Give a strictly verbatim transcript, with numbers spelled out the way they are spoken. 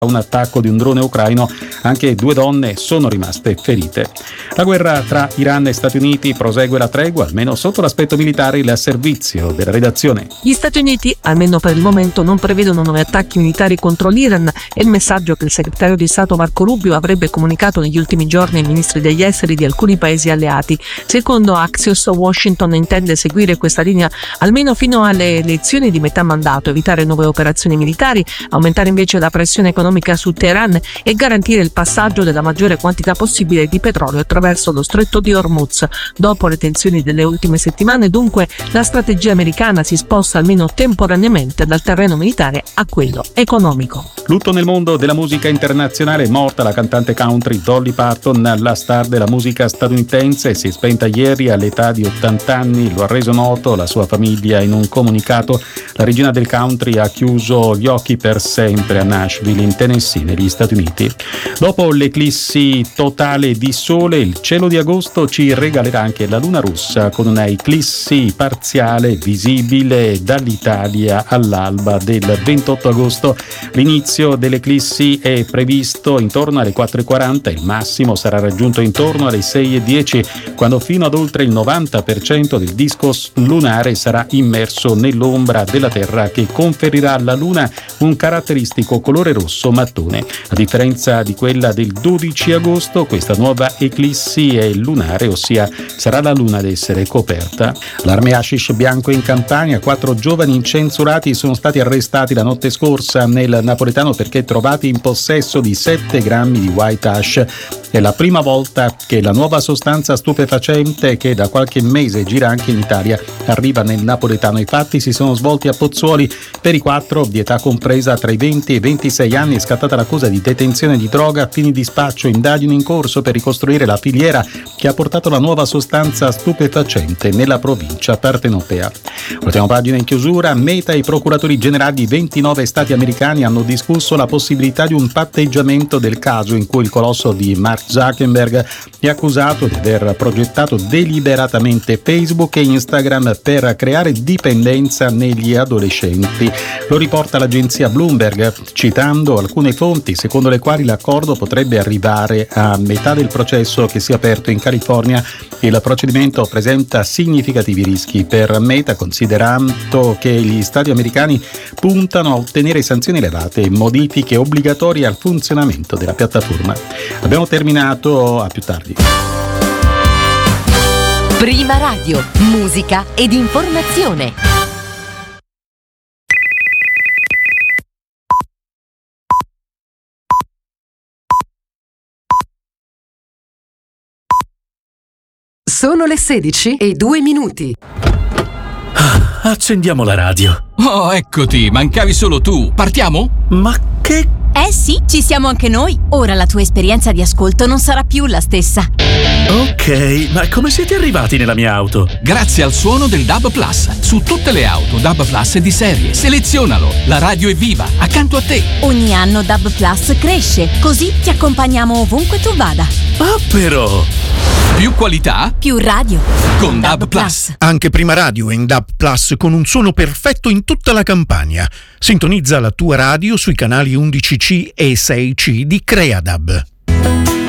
un attacco di un drone ucraino, anche due donne sono rimaste ferite. La guerra tra Iran e Stati Uniti prosegue la tregua, almeno sotto l'aspetto militare. Il servizio della redazione. Gli Stati Uniti, almeno per il momento, non prevedono nuovi attacchi militari contro l'Iran, e il messaggio che il segretario di Stato Marco Rubio avrebbe comunicato negli ultimi giorni ai ministri degli esteri di alcuni paesi alleati. Secondo Axios, Washington intende seguire questa linea almeno fino alle elezioni di metà mandato, evitare nuove operazioni militari, aumentare invece la pressione economica su Teheran e garantire il passaggio della maggiore quantità possibile di petrolio attraverso lo stretto di Hormuz. Dopo le tensioni delle ultime settimane, dunque, la strategia americana si sposta almeno temporaneamente dal terreno militare a quello economico. Lutto nel mondo della musica internazionale. È morta la cantante country Dolly Parton, la star della musica statunitense. Si è spenta ieri all'età di ottanta anni, lo ha reso noto la sua famiglia in un comunicato. La regina del country ha chiuso gli occhi per sempre a Nashville, in Tennessee, negli Stati Uniti. Dopo l'eclissi totale di sole, il cielo di agosto ci regalerà anche la luna rossa, con una eclissi parziale visibile dall'Italia all'alba del ventotto agosto. L'inizio dell'eclissi è previsto intorno alle quattro e quaranta, il massimo sarà raggiunto intorno alle sei e dieci, quando fino ad oltre il novanta per cento del disco lunare sarà immerso nell'ombra della Terra, che conferirà alla Luna un caratteristico colore rosso mattone. A differenza di quella del dodici agosto, questa nuova eclissi è lunare, ossia sarà la Luna ad essere coperta. L'arme hashish bianco in Campania. Quattro giovani incensurati sono stati arrestati la notte scorsa nel napoletano perché trovati in possesso di sette grammi di white hash. È la prima volta che la nuova sostanza stupefacente, che da qualche mese gira anche in Italia, arriva nel napoletano. I fatti si sono svolti a Pozzuoli. Per i quattro, di età compresa tra i venti e i ventisei anni, è scattata l'accusa di detenzione di droga a fini di spaccio. Indagini in corso per ricostruire la filiera che ha portato la nuova sostanza stupefacente nella provincia partenopea. Ultima pagina in chiusura. Meta e i procuratori generali di ventinove stati americani hanno discusso la possibilità di un patteggiamento del caso in cui il colosso di Mark Zuckerberg è accusato di aver progettato deliberatamente Facebook e Instagram per creare dipendenza negli adolescenti. Lo riporta l'agenzia Bloomberg, citando alcune fonti secondo le quali l'accordo potrebbe arrivare a metà del processo che si è aperto in California. Il procedimento presenta significativi rischi per Meta, considerando che gli stati americani puntano a ottenere sanzioni elevate e modifiche obbligatorie al funzionamento della piattaforma. Abbiamo terminato, a più tardi. Prima Radio, musica ed informazione. Sono le sedici e due minuti. Ah, accendiamo la radio. Oh, eccoti, mancavi solo tu. Partiamo? Ma che... Eh sì, ci siamo anche noi. Ora la tua esperienza di ascolto non sarà più la stessa. Ok, ma come siete arrivati nella mia auto? Grazie al suono del D A B Plus. Su tutte le auto D A B Plus è di serie. Selezionalo. La radio è viva, accanto a te. Ogni anno D A B Plus cresce, così ti accompagniamo ovunque tu vada. Ah, però... Più qualità, più radio con D A B Plus. Anche Prima Radio è in D A B Plus, con un suono perfetto in tutta la Campania. Sintonizza la tua radio sui canali undici C e sei C di Creadab.